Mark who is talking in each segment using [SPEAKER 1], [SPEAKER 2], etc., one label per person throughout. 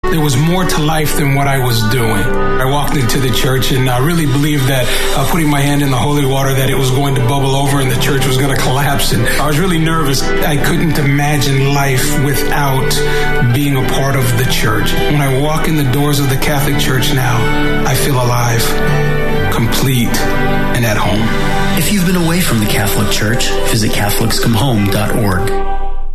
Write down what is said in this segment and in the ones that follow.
[SPEAKER 1] There was more to life than what I was doing. I walked into the church and I really believed that putting my hand in the holy water, that it was going to bubble over and the church was going to collapse. And I was really nervous. I couldn't imagine life without being a part of the church. When I walk in the doors of the Catholic Church now, I feel alive, complete, and at home.
[SPEAKER 2] If you've been away from the Catholic Church, visit CatholicsComeHome.org.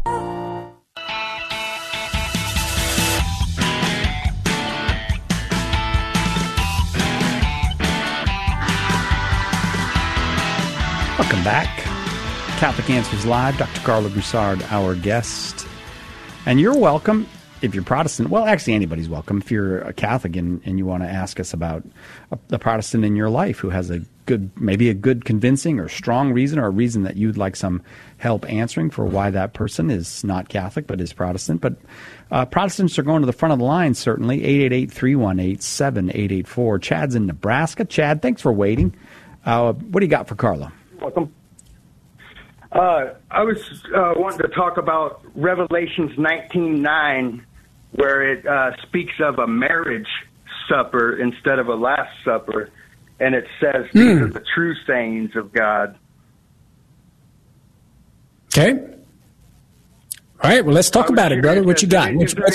[SPEAKER 3] Welcome back. Catholic Answers Live. Dr. Carlo Broussard, our guest. And you're welcome if you're Protestant. Well, actually, anybody's welcome. If you're a Catholic and you want to ask us about a Protestant in your life who has maybe a good convincing or strong reason, or a reason that you'd like some help answering for why that person is not Catholic but is Protestant. But Protestants are going to the front of the line, certainly. 888-318-7884. Chad's in Nebraska. Chad, thanks for waiting. What do you got for Carlo?
[SPEAKER 4] Welcome. I was wanting to talk about Revelations 19:9, where it speaks of a marriage supper instead of a Last Supper, and it says these are the true sayings of God.
[SPEAKER 5] Okay. All right. Well, let's talk about it, brother. What you got?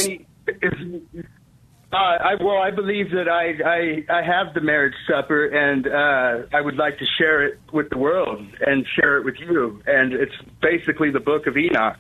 [SPEAKER 4] I believe that I have the marriage supper, and I would like to share it with the world and share it with you. And it's basically the Book of Enoch.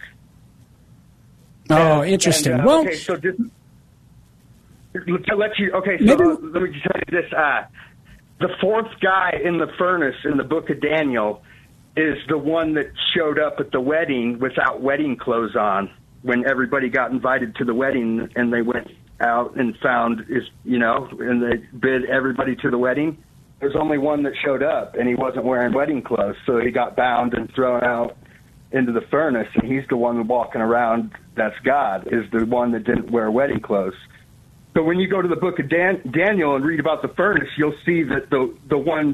[SPEAKER 5] Oh, interesting. Well,
[SPEAKER 4] okay, so just to let you. Okay, so let me just tell you this: the fourth guy in the furnace in the Book of Daniel is the one that showed up at the wedding without wedding clothes on when everybody got invited to the wedding, and they went out and found and they bid everybody to the wedding. There's only one that showed up, and he wasn't wearing wedding clothes, so he got bound and thrown out into the furnace, and he's the one walking around. That's God, is the one that didn't wear wedding clothes. So when you go to the Book of Daniel and read about the furnace, you'll see that the ones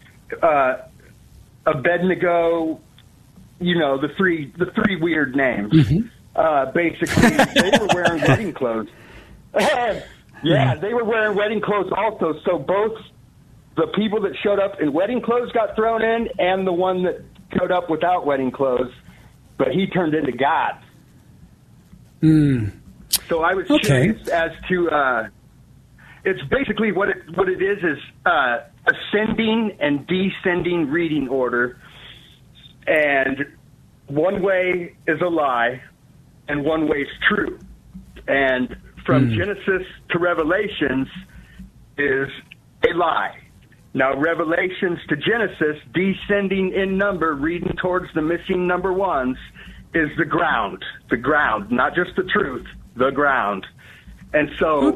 [SPEAKER 4] Abednego, the three weird names. Basically, they were wearing wedding clothes. Yeah, they were wearing wedding clothes also. So both the people that showed up in wedding clothes got thrown in, and the one that showed up without wedding clothes, but he turned into God. So I was curious as to it's basically what it is ascending and descending reading order, and one way is a lie, and one way is true, and from Genesis to Revelations is a lie. Now, Revelations to Genesis, descending in number, reading towards the missing number ones, is the ground, not just the truth, the ground. And so,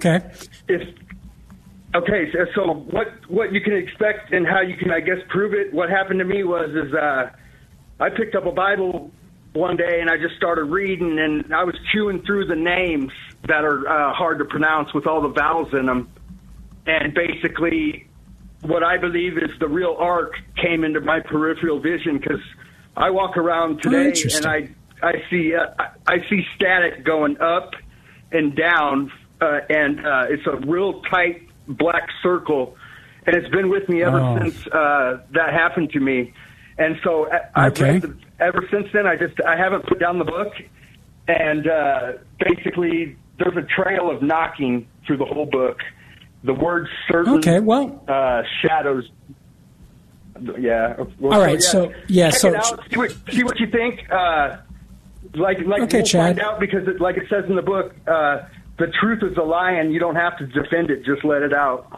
[SPEAKER 4] so what you can expect and how you can, I guess, prove it, what happened to me is I picked up a Bible one day and I just started reading, and I was chewing through the names that are hard to pronounce with all the vowels in them. And basically, what I believe is the real ark came into my peripheral vision, because I walk around today and I see static going up and down, and it's a real tight black circle, and it's been with me ever since that happened to me. And so I've read ever since then. I haven't put down the book, and basically there's a trail of knocking through the whole book. The word certain, shadows. Yeah. Well,
[SPEAKER 5] all right.
[SPEAKER 4] Check it out. See what you think. We'll
[SPEAKER 5] Chad.
[SPEAKER 4] Find out, because like it says in the book, the truth is a lie, and you don't have to defend it. Just let it out.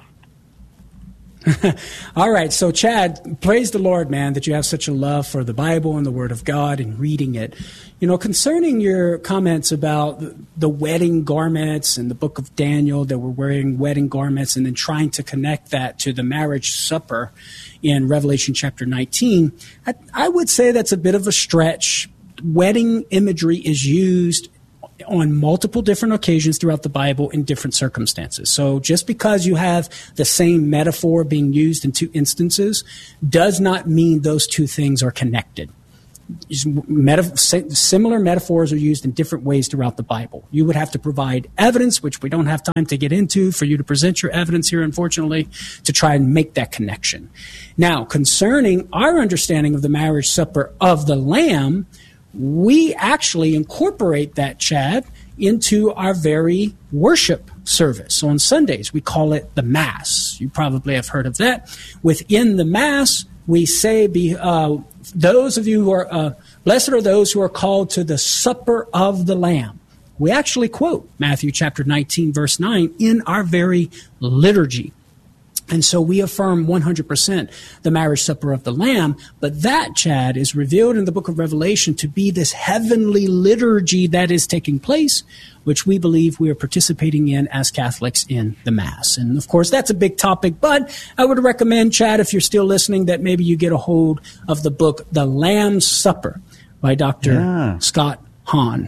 [SPEAKER 5] All right. So, Chad, praise the Lord, man, that you have such a love for the Bible and the Word of God and reading it. Concerning your comments about the wedding garments and the Book of Daniel, that were wearing wedding garments, and then trying to connect that to the marriage supper in Revelation chapter 19, I would say that's a bit of a stretch. Wedding imagery is used on multiple different occasions throughout the Bible in different circumstances. So just because you have the same metaphor being used in two instances does not mean those two things are connected. Similar metaphors are used in different ways throughout the Bible. You would have to provide evidence, which we don't have time to get into, for you to present your evidence here, unfortunately, to try and make that connection. Now, concerning our understanding of the marriage supper of the Lamb, we actually incorporate that, Chad, into our very worship service. So on Sundays, we call it the Mass. You probably have heard of that. Within the Mass, we say, those of you who are, blessed are those who are called to the supper of the Lamb. We actually quote Matthew chapter 19, verse 9 in our very liturgy. And so we affirm 100% the marriage supper of the Lamb, but that, Chad, is revealed in the book of Revelation to be this heavenly liturgy that is taking place, which we believe we are participating in as Catholics in the Mass. And of course, that's a big topic, but I would recommend, Chad, if you're still listening, that maybe you get a hold of the book, The Lamb's Supper by Dr. Scott Hahn.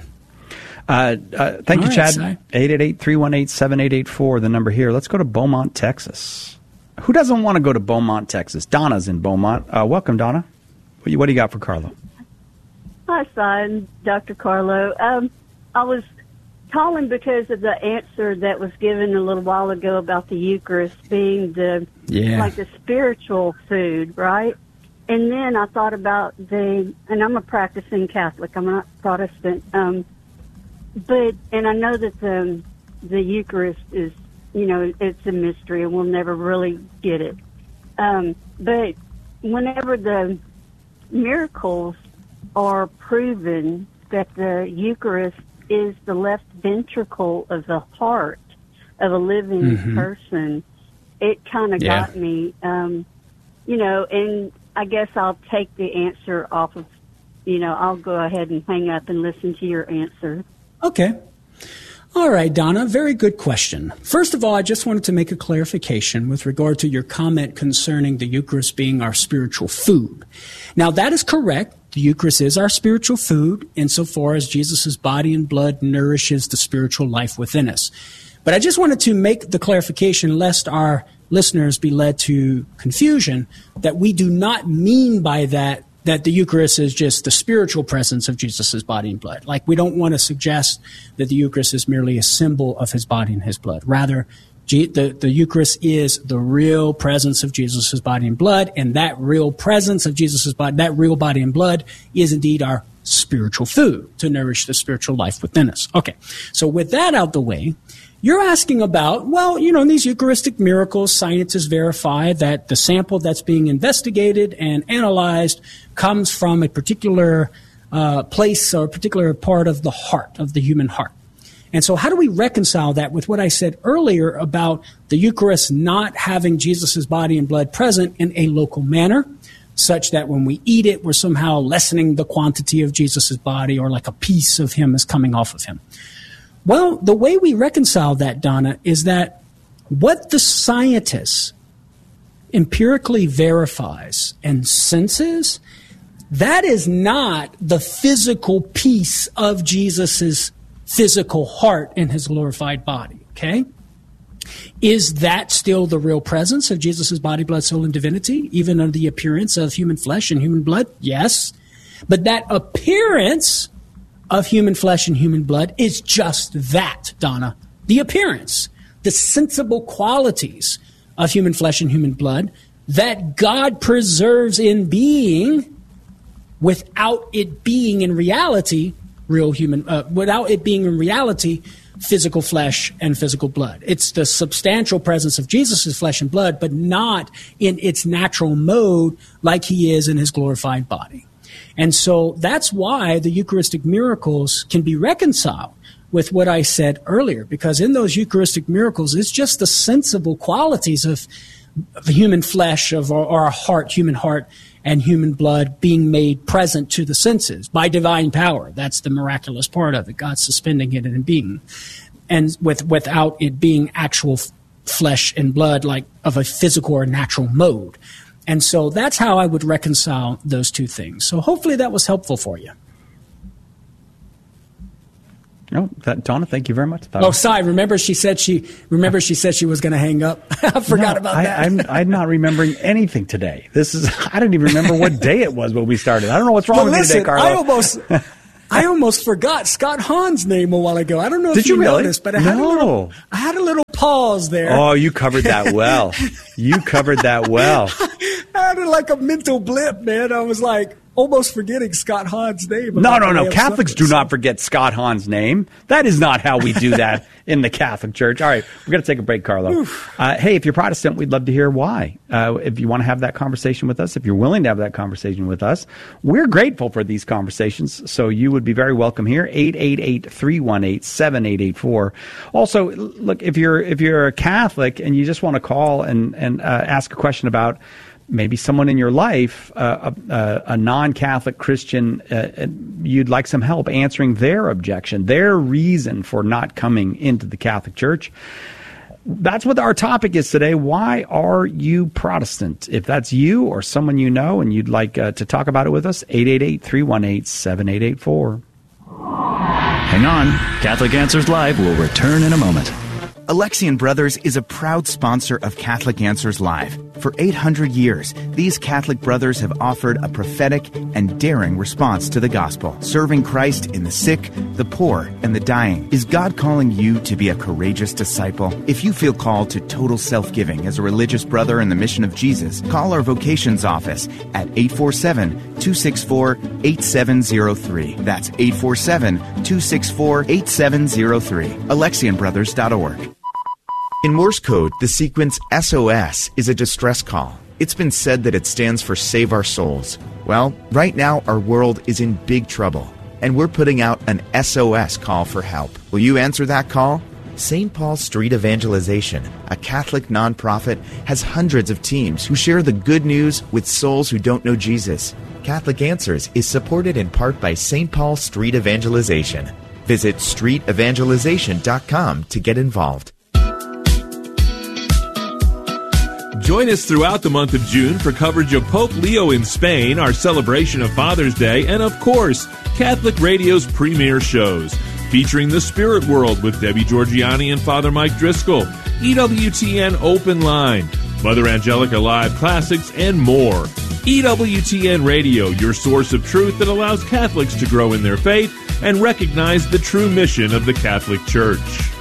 [SPEAKER 3] Thank you, Chad. 888-318-7884, the number here. Let's go to Beaumont, Texas. Who doesn't want to go to Beaumont, Texas? Donna's in Beaumont. Welcome, Donna. What do you got for Carlo?
[SPEAKER 6] Hi, son, Dr. Carlo. I was calling because of the answer that was given a little while ago about the Eucharist being like the spiritual food, right? And then I thought about and I'm a practicing Catholic. I'm not Protestant. And I know that the Eucharist is, it's a mystery and we'll never really get it. But whenever the miracles are proven that the Eucharist is the left ventricle of the heart of a living person, it kind of got me, and I guess I'll take the answer off of, I'll go ahead and hang up and listen to your answer.
[SPEAKER 5] Okay. All right, Donna, very good question. First of all, I just wanted to make a clarification with regard to your comment concerning the Eucharist being our spiritual food. Now, that is correct. The Eucharist is our spiritual food insofar as Jesus' body and blood nourishes the spiritual life within us. But I just wanted to make the clarification lest our listeners be led to confusion that we do not mean by that the Eucharist is just the spiritual presence of Jesus' body and blood. Like, we don't want to suggest that the Eucharist is merely a symbol of his body and his blood. Rather, the Eucharist is the real presence of Jesus' body and blood, and that real presence of Jesus' body, that real body and blood, is indeed our spiritual food to nourish the spiritual life within us. Okay, so with that out the way, you're asking about, in these Eucharistic miracles, scientists verify that the sample that's being investigated and analyzed comes from a particular place or a particular part of the heart, of the human heart. And so how do we reconcile that with what I said earlier about the Eucharist not having Jesus' body and blood present in a local manner, such that when we eat it, we're somehow lessening the quantity of Jesus' body, or like a piece of him is coming off of him? Well, the way we reconcile that, Donna, is that what the scientist empirically verifies and senses, that is not the physical piece of Jesus' physical heart in his glorified body, okay? Is that still the real presence of Jesus' body, blood, soul, and divinity, even under the appearance of human flesh and human blood? Yes. But that appearance of human flesh and human blood is just that, Donna. The appearance, the sensible qualities of human flesh and human blood that God preserves in being without it being in reality physical flesh and physical blood. It's the substantial presence of Jesus' flesh and blood, but not in its natural mode like he is in his glorified body. And so that's why the Eucharistic miracles can be reconciled with what I said earlier, because in those Eucharistic miracles, it's just the sensible qualities of human flesh, of our heart, human heart, and human blood being made present to the senses by divine power. That's the miraculous part of it, God suspending it in being. And without it being actual flesh and blood, like of a physical or natural mode. And so that's how I would reconcile those two things. So hopefully that was helpful for you.
[SPEAKER 3] Oh, Donna, thank you very much.
[SPEAKER 5] Si, remember she said she was going to hang up. I forgot about that.
[SPEAKER 3] I'm not remembering anything today. I didn't even remember what day it was when we started. I don't know what's wrong with me today, Carlo.
[SPEAKER 5] I almost forgot Scott Hahn's name a while ago. I don't know if you
[SPEAKER 3] really
[SPEAKER 5] noticed, but I had a little pause there.
[SPEAKER 3] Oh, you covered that well.
[SPEAKER 5] I had like a mental blip, man. I was like almost forgetting Scott Hahn's name.
[SPEAKER 3] No. Catholics do not forget Scott Hahn's name. That is not how we do that in the Catholic Church. All right, we're going to take a break, Carlo. Hey, if you're Protestant, we'd love to hear why. If you want to have that conversation with us, if you're willing to have that conversation with us, we're grateful for these conversations, so you would be very welcome here. 888-318-7884. Also, look, if you're a Catholic and you just want to call and ask a question about maybe someone in your life, a non-Catholic Christian, you'd like some help answering their objection, their reason for not coming into the Catholic Church. That's what our topic is today. Why are you Protestant? If that's you or someone you know and you'd like to talk about it with us, 888-318-7884.
[SPEAKER 7] Hang on. Catholic Answers Live will return in a moment.
[SPEAKER 8] Alexian Brothers is a proud sponsor of Catholic Answers Live. For 800 years, these Catholic brothers have offered a prophetic and daring response to the gospel, serving Christ in the sick, the poor, and the dying. Is God calling you to be a courageous disciple? If you feel called to total self-giving as a religious brother in the mission of Jesus, call our vocations office at 847-264-8703. That's 847-264-8703. AlexianBrothers.org. In Morse code, the sequence SOS is a distress call. It's been said that it stands for Save Our Souls. Well, right now our world is in big trouble, and we're putting out an SOS call for help. Will you answer that call? St. Paul Street Evangelization, a Catholic nonprofit, has hundreds of teams who share the good news with souls who don't know Jesus. Catholic Answers is supported in part by St. Paul Street Evangelization. Visit streetevangelization.com to get involved.
[SPEAKER 9] Join us throughout the month of June for coverage of Pope Leo in Spain, our celebration of Father's Day, and of course, Catholic Radio's premier shows, featuring The Spirit World with Debbie Georgiani and Father Mike Driscoll, EWTN Open Line, Mother Angelica Live Classics, and more. EWTN Radio, your source of truth that allows Catholics to grow in their faith and recognize the true mission of the Catholic Church.